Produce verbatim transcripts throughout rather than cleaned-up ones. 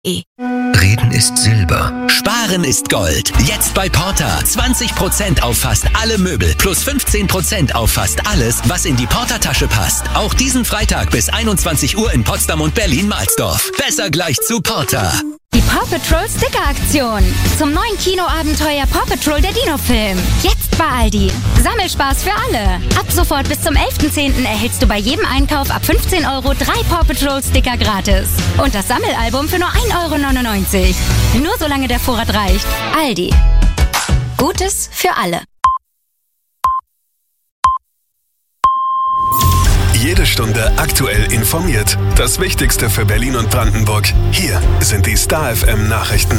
E. Reden ist Silber. Sparen ist Gold. Jetzt bei Porter. zwanzig Prozent auf fast alle Möbel. Plus fünfzehn Prozent auf fast alles, was in die Porter-Tasche passt. Auch diesen Freitag bis einundzwanzig Uhr in Potsdam und Berlin-Mahlsdorf. Besser gleich zu Porter. Die Paw Patrol Sticker-Aktion. Zum neuen Kinoabenteuer Paw Patrol der Dino-Film. Jetzt bei Aldi. Sammelspaß für alle. Ab sofort bis zum elften zehnten erhältst du bei jedem Einkauf ab fünfzehn Euro drei Paw Patrol Sticker gratis. Und das Sammelalbum für nur ein Euro neunundneunzig. Nur solange der Vorrat reicht. Aldi. Gutes für alle. Jede Stunde aktuell informiert. Das Wichtigste für Berlin und Brandenburg. Hier sind die Star F M Nachrichten.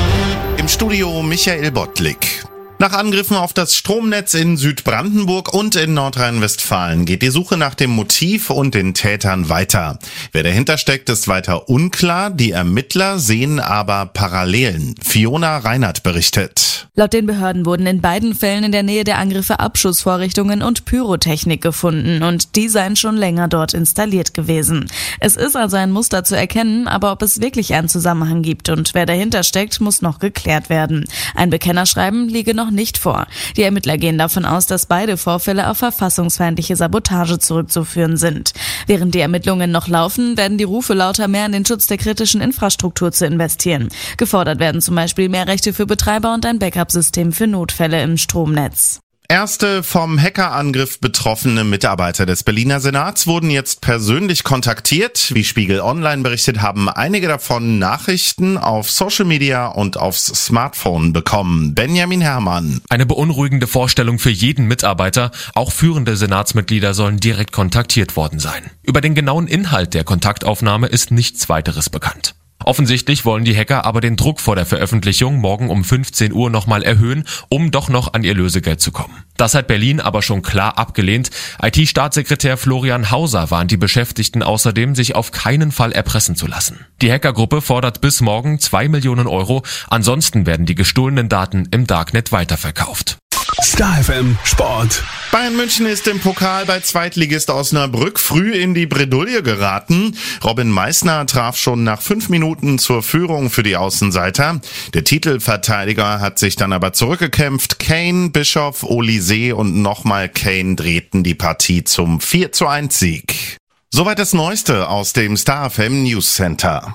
Im Studio Michael Bottlik. Nach Angriffen auf das Stromnetz in Südbrandenburg und in Nordrhein-Westfalen geht die Suche nach dem Motiv und den Tätern weiter. Wer dahinter steckt, ist weiter unklar. Die Ermittler sehen aber Parallelen. Fiona Reinhardt berichtet. Laut den Behörden wurden in beiden Fällen in der Nähe der Angriffe Abschussvorrichtungen und Pyrotechnik gefunden und die seien schon länger dort installiert gewesen. Es ist also ein Muster zu erkennen, aber ob es wirklich einen Zusammenhang gibt und wer dahinter steckt, muss noch geklärt werden. Ein Bekennerschreiben liege noch nicht vor. Die Ermittler gehen davon aus, dass beide Vorfälle auf verfassungsfeindliche Sabotage zurückzuführen sind. Während die Ermittlungen noch laufen, werden die Rufe lauter, mehr in den Schutz der kritischen Infrastruktur zu investieren. Gefordert werden zum Beispiel mehr Rechte für Betreiber und ein Backup-System für Notfälle im Stromnetz. Erste vom Hackerangriff betroffene Mitarbeiter des Berliner Senats wurden jetzt persönlich kontaktiert. Wie Spiegel Online berichtet, haben einige davon Nachrichten auf Social Media und aufs Smartphone bekommen. Benjamin Herrmann. Eine beunruhigende Vorstellung für jeden Mitarbeiter. Auch führende Senatsmitglieder sollen direkt kontaktiert worden sein. Über den genauen Inhalt der Kontaktaufnahme ist nichts weiteres bekannt. Offensichtlich wollen die Hacker aber den Druck vor der Veröffentlichung morgen um fünfzehn Uhr nochmal erhöhen, um doch noch an ihr Lösegeld zu kommen. Das hat Berlin aber schon klar abgelehnt. I T-Staatssekretär Florian Hauser warnt die Beschäftigten außerdem, sich auf keinen Fall erpressen zu lassen. Die Hackergruppe fordert bis morgen zwei Millionen Euro, ansonsten werden die gestohlenen Daten im Darknet weiterverkauft. Star F M Sport. Bayern München ist im Pokal bei Zweitligist Osnabrück früh in die Bredouille geraten. Robin Meissner traf schon nach fünf Minuten zur Führung für die Außenseiter. Der Titelverteidiger hat sich dann aber zurückgekämpft. Kane, Bischoff, Olise und nochmal Kane drehten die Partie zum vier zu eins Sieg. Soweit das Neueste aus dem Star F M News Center.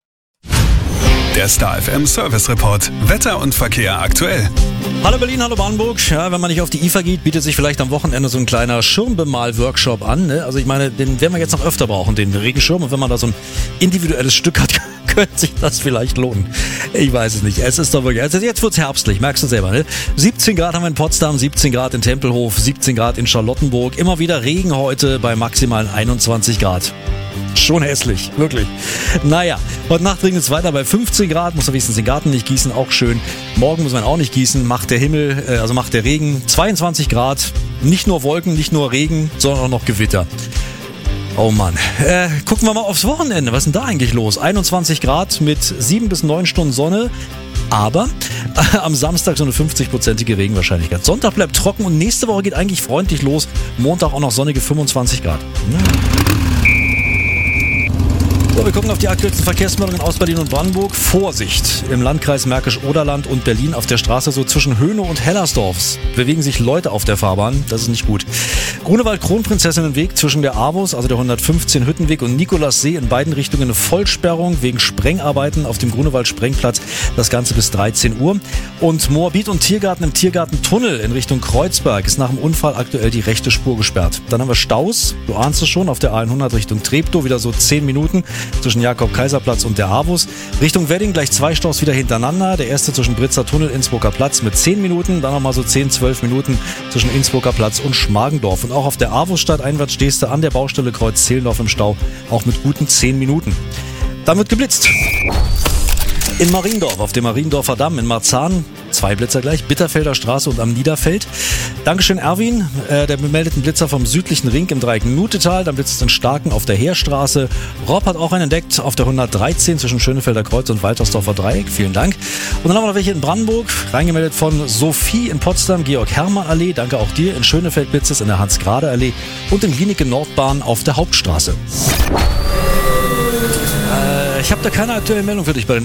Der Star F M Service Report. Wetter und Verkehr aktuell. Hallo Berlin, hallo Brandenburg. Ja, wenn man nicht auf die I F A geht, bietet sich vielleicht am Wochenende so ein kleiner Schirmbemal-Workshop an. Ne? Also ich meine, den werden wir jetzt noch öfter brauchen, den Regenschirm. Und wenn man da so ein individuelles Stück hat, könnte sich das vielleicht lohnen. Ich weiß es nicht. Es ist doch wirklich, also jetzt wird's herbstlich, merkst du selber. Ne? siebzehn Grad haben wir in Potsdam, siebzehn Grad in Tempelhof, siebzehn Grad in Charlottenburg. Immer wieder Regen heute bei maximalen einundzwanzig Grad. Schon hässlich, wirklich. Naja, heute Nacht regnet es weiter bei fünfzehn Grad, muss man wenigstens den Garten nicht gießen, auch schön. Morgen muss man auch nicht gießen, macht der Himmel, äh, also macht der Regen zweiundzwanzig Grad, nicht nur Wolken, nicht nur Regen, sondern auch noch Gewitter. Oh Mann, äh, gucken wir mal aufs Wochenende, was ist denn da eigentlich los? einundzwanzig Grad mit sieben bis neun Stunden Sonne. Aber äh, am Samstag so eine fünfzig-prozentige Regenwahrscheinlichkeit. Sonntag bleibt trocken und nächste Woche geht eigentlich freundlich los. Montag auch noch sonnige fünfundzwanzig Grad. Ja. So, wir gucken auf die aktuellsten Verkehrsmeldungen aus Berlin und Brandenburg. Vorsicht! Im Landkreis Märkisch-Oderland und Berlin auf der Straße so zwischen Höhnow und Hellersdorf bewegen sich Leute auf der Fahrbahn. Das ist nicht gut. Grunewald-Kronprinzessinnenweg zwischen der AWUS, also der hundertfünfzehn Hüttenweg und Nikolassee in beiden Richtungen eine Vollsperrung wegen Sprengarbeiten auf dem Grunewald-Sprengplatz. Das Ganze bis dreizehn Uhr. Und Moabit und Tiergarten im Tiergartentunnel in Richtung Kreuzberg ist nach dem Unfall aktuell die rechte Spur gesperrt. Dann haben wir Staus, du ahnst es schon, auf der A hundert Richtung Treptow, wieder so zehn Minuten. Zwischen Jakob-Kaiser-Platz und der AWUS. Richtung Wedding gleich zwei Staus wieder hintereinander. Der erste zwischen Britzer Tunnel, Innsbrucker Platz mit zehn Minuten. Dann nochmal so zehn, zwölf Minuten zwischen Innsbrucker Platz und Schmargendorf. Und auch auf der AWUS stadteinwärts stehst du an der Baustelle Kreuz Zehlendorf im Stau. Auch mit guten zehn Minuten. Dann wird geblitzt. In Mariendorf, auf dem Mariendorfer Damm, in Marzahn, zwei Blitzer gleich, Bitterfelder Straße und am Niederfeld. Dankeschön Erwin, äh, der bemeldeten Blitzer vom südlichen Ring im Dreieck Nutetal, dann blitzt es in Starken auf der Heerstraße. Rob hat auch einen entdeckt auf der hundertdreizehn zwischen Schönefelder Kreuz und Waltersdorfer Dreieck, vielen Dank. Und dann haben wir noch welche in Brandenburg, reingemeldet von Sophie in Potsdam, Georg-Hermann-Allee, danke auch dir, in Schönefeld blitzt es in der Hans-Grade-Allee und in Glienicke Nordbahn auf der Hauptstraße. ich habe da keine aktuelle Meldung für dich bei den